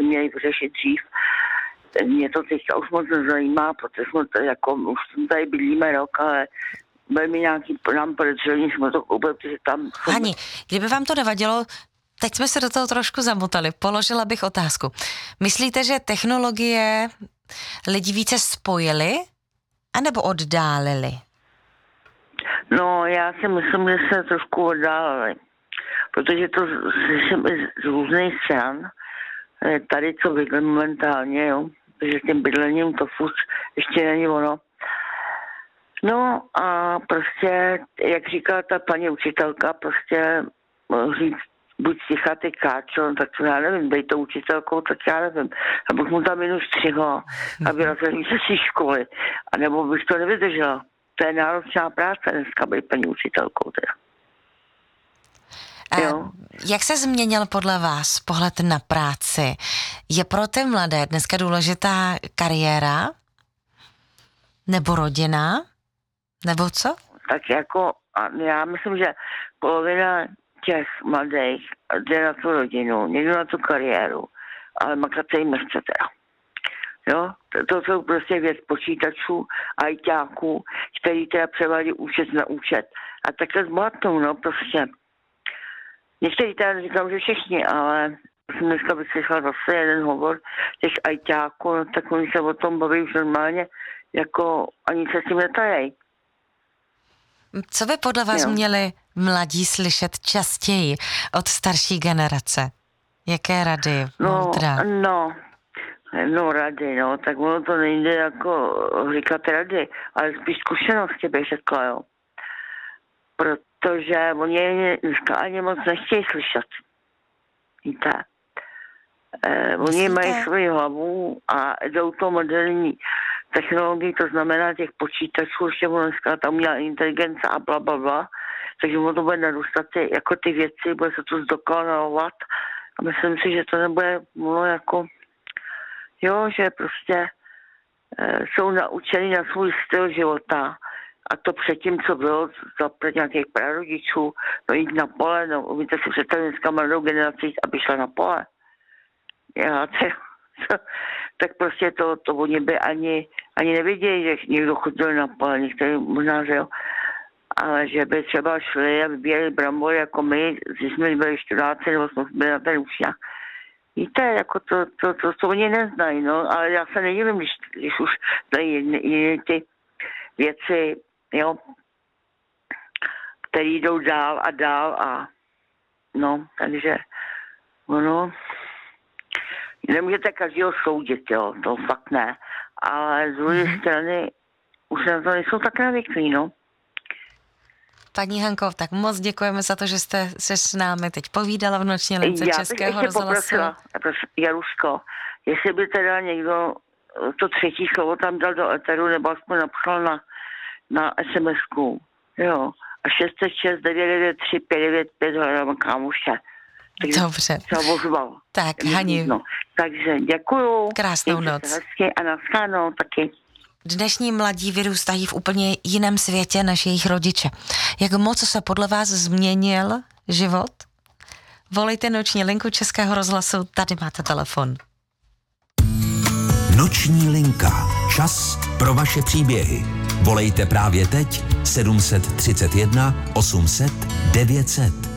měli vyřešit dřív. Mě to teďka už moc nezajímá, protože už tady bydlíme rok, ale bude mi nějaký nám podezření, jsme to koupili, protože tam... Hani, kdyby vám to nevadilo, teď jsme se do toho trošku zamotali, položila bych otázku. Myslíte, že technologie lidi více spojily, anebo oddálili? No, já si myslím, že se trošku oddálili, protože to z různých stran, tady co bydlím momentálně, jo, protože tím bydlením to furt ještě není ono. No a prostě, jak říká ta paní učitelka, prostě říct, buď sticha ty káčo, tak to já nevím, dej to učitelkou, tak já nevím. Abych mu tam jenom střihla a vyrazila se z školy. A nebo bych to nevydržela. To je náročná práce dneska být paní učitelkou teda. Jak se změnil podle vás pohled na práci? Je pro ty mladé dneska důležitá kariéra? Nebo rodina? Nebo co? Tak jako, já myslím, že polovina těch mladých jde na tu rodinu, někdo na tu kariéru, ale makat se jim nechce teda. Jo, to jsou prostě věc počítačů, ajťáků, který teda převádí účet na účet. A takhle zbohatnou, no prostě. Někteří teda říkám, že všichni, ale jsem dneska vyslyšela zase jeden hovor těch ajťáků, no, tak oni se o tom baví už normálně, jako ani se s tím netají. Co by podle vás měli mladí slyšet častěji od starší generace? Jaké rady? No rady, tak ono to nejde jako říkat rady, ale spíš zkušenosti bych řekla, jo. Protože oni dneska ani moc nechtějí slyšet. Víte? Oni mají svoji hlavu a jdou to moderní technologii, to znamená těch počítačů, ještě dneska ta umělá inteligence a blablabla, takže ono to bude narůstat jako ty věci, bude se to zdokonalovat a myslím si, že to nebude jako, že prostě jsou naučení na svůj styl života a to předtím, co bylo za nějakých prarodičů, jít na pole, umíte si představit dneska mladou generaci, aby šla na pole. Tak prostě to oni by ani neviděli, že někdo chodil na pole, některý možná, že jo, ale že by třeba šli a vybírali brambory jako my, když jsme byli študáci, nebo jsme byli na ten učňách. Víte, jako to oni neznají, no, ale já se nedivím, když už znají jiné ty věci, jo, které jdou dál a takže ono, nemůžete každého soudit, jo, to fakt ne, ale z druhé strany už na to nejsou tak navyklí, no. Paní Hanko, tak moc děkujeme za to, že jste se s námi teď povídala v noční lince Českého rozhlasu. Jaruško, jestli by teda někdo to třetí slovo tam dal do eteru, nebo aspoň napsal na SMS-ku, jo, a 606 993 595 hledám kámoše. Dobře. Tak, Hani. Takže děkuju. Krásnou noc. Hezky a naschledanou taky. Dnešní mladí vyrůstají v úplně jiném světě než jejich rodiče. Jak moc se podle vás změnil život? Volejte noční linku Českého rozhlasu, tady máte telefon. Noční linka. Čas pro vaše příběhy. Volejte právě teď 731 800 900.